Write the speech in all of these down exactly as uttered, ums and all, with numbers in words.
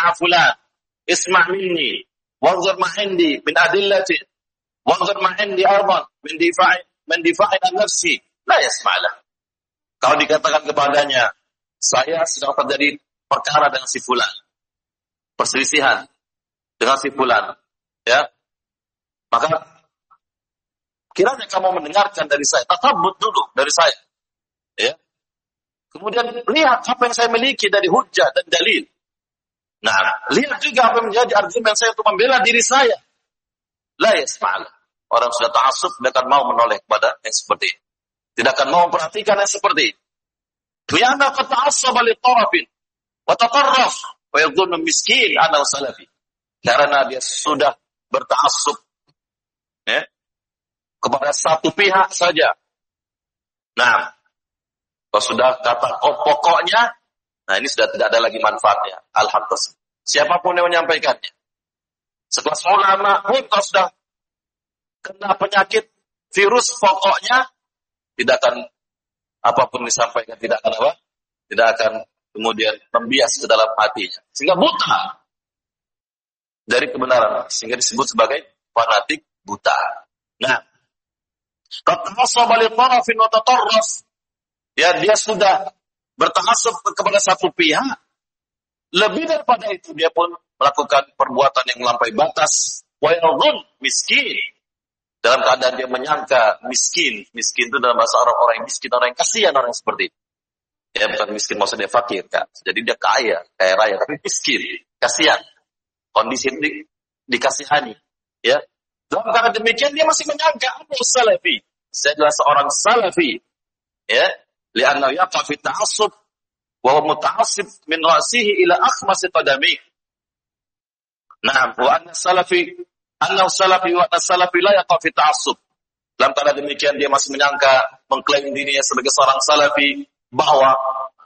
ma'a fulan, isma' minni, wanzur ma 'indi min adillati, wanzur ma 'indi aidan min difa'i min difa'i an nafsi, la yasma' lah. Kalau dikatakan kepadanya, saya sedang terjadi perkara dengan si fulan, perselisihan dengan si fulan, ya, maka kiranya kamu mendengarkan dari saya, tatabbut dulu dari saya, ya. Kemudian lihat apa yang saya miliki dari hujjah dan dalil. Nah, lihat juga apa yang menjadi argumen saya untuk membela diri saya. La yasma'. Orang sudah ta'assub tidak akan mau menoleh kepada yang seperti ini. Tidak akan mau memperhatikan yang seperti ini. Lianna qad ta'assaba li tarafin wa tatarraf wa yadhunnu miskin ana salafi. Karena dia sudah berta'assub, ya, kepada satu pihak saja. Nah, kalau sudah kata oh, pokoknya, nah ini sudah tidak ada lagi manfaatnya. Alhamdulillah. Siapapun yang menyampaikannya. Sekelas ulama pun kalau sudah kena penyakit virus pokoknya, tidak akan apapun disampaikan, tidak akan apa? Tidak akan kemudian membias ke dalam hatinya. Sehingga buta dari kebenaran. Sehingga disebut sebagai fanatik buta. Nah, qad tahassaba li tarafin wa tatarraf. Ya, dia sudah berta'assub kepada satu pihak. Lebih daripada itu, dia pun melakukan perbuatan yang melampaui batas. Wa yadhun miskin. Dalam keadaan dia menyangka miskin. Miskin itu dalam bahasa Arab orang yang miskin, orang yang kasihan, orang yang seperti itu. Ya, bukan miskin maksudnya fakir, kan. Jadi dia kaya, kaya raya, tapi miskin, kasihan. Kondisi ini di, dikasihani. Ya. Dalam keadaan demikian, dia masih menyangka, aku salafi. Saya adalah seorang salafi. Ya. Lianna yaqa fi ta'assub wa huwa muta'assib min ra'sihi ila akhmas qadamihi. Naam, wa anna salafi anna salafi wa anna salafi la yaqa fi ta'assub. Dalam keadaan demikian dia masih menyangka, mengklaim dirinya sebagai seorang salafi, bahwa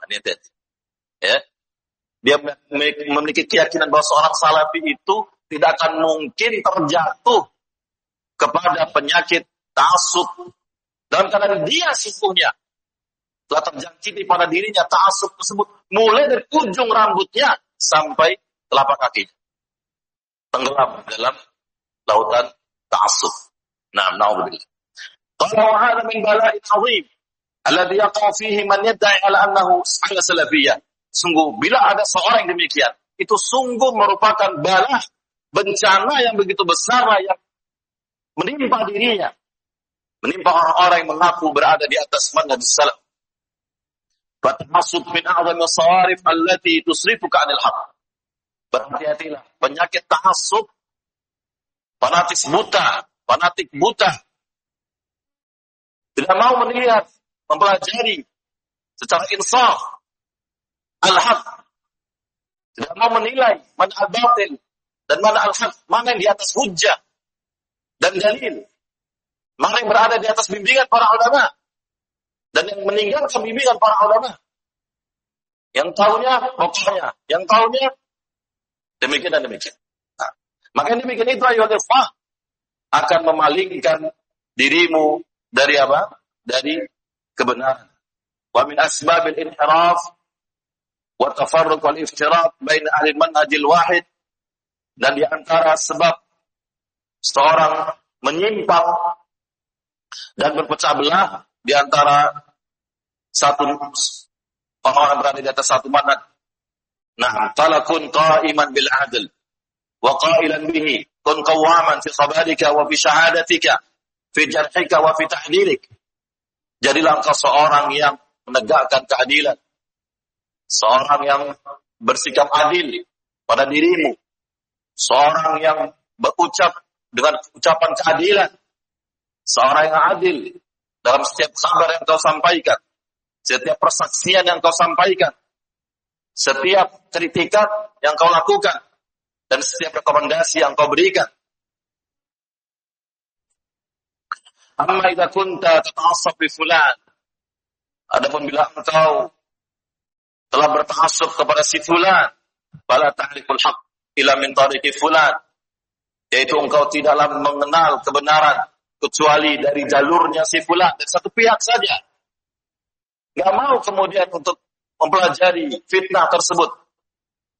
ya, dia memiliki keyakinan bahwa seorang salafi itu tidak akan mungkin terjatuh kepada penyakit ta'assub. Dalam keadaan dia sesungguhnya telah terjangkiti pada dirinya ta'assub tersebut, mulai dari ujung rambutnya sampai telapak kakinya, tenggelam dalam lautan ta'assub. Nah, na'udzubillah. Qala wa hadha min bala'in 'azim alladhi yaqa fihi man yad'i 'ala annahu salafiyyah. Sungguh bila ada seorang yang demikian, itu sungguh merupakan bala, bencana yang begitu besar yang menimpa dirinya, menimpa orang-orang yang mengaku berada di atas manhaj salaf. Fatahasub min a'zami as-sawarif allati tusrifuka 'anil haqq. Berhati-hatilah, penyakit tahassub, fanatik buta, fanatik buta. Tidak mau melihat, mempelajari secara insaf al-haq. Tidak mau menilai mana al-batil dan mana al-haq, mana yang di atas hujjah dan dalil, mana yang berada di atas bimbingan para ulama dan yang meninggalkan bimbingan para ulama. Yang tahunya pokoknya, yang tahunya demikian dan demikian. Nah, maka demikian itu ayo ikhwah akan memalingkan dirimu dari apa? Dari kebenaran. Wa min asbabil inhiraf wa tafarruq wal iftirat bain ahli manhajil wahid, dan di antara sebab seorang menyimpang dan berpecah belah di antara satu orang berada di atas satu manhaj. Nah, qala kun qa'iman bil 'adl wa qailan bihi, kun qawaman fi khabarika wa fi syahadatika fi jarhika wa fi tahdilik. Jadilah engkau seorang yang menegakkan keadilan, seorang yang bersikap adil pada dirimu, seorang yang berucap dengan ucapan keadilan, seorang yang adil dalam setiap kabar yang kau sampaikan, setiap persaksian yang kau sampaikan, setiap kritikan yang kau lakukan, dan setiap rekomendasi yang kau berikan. Amma idza kunta tata'assab bi fulan. Adapun bila engkau telah berta'assub kepada si fulan, fala ta'riful haqq illa min tariqi fulan. Yaitu engkau tidaklah mengenal kebenaran kecuali dari jalurnya si fulan, dari satu pihak saja. Enggak mau kemudian untuk mempelajari fitnah tersebut,